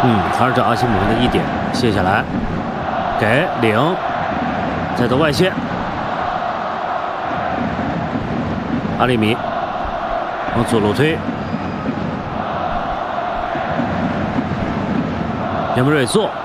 还是这阿西姆的一点，卸下来，给领，再到外线，阿里米往左路推，亚梅瑞做。